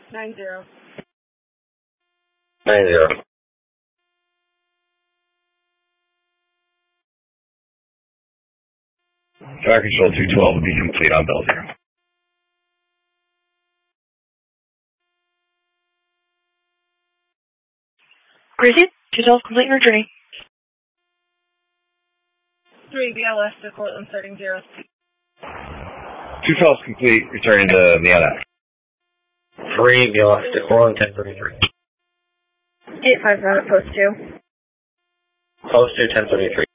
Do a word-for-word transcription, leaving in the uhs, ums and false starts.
Nine zero. Nine zero. Fire Control two twelve will be complete on Bell Zero. Gracie, two twelve complete your journey. Three B L S to Cortland starting zero. two twelve is complete, returning to Vienna. Three B L S to Cortland ten thirty-three. Eight five five post two. Post two ten thirty-three.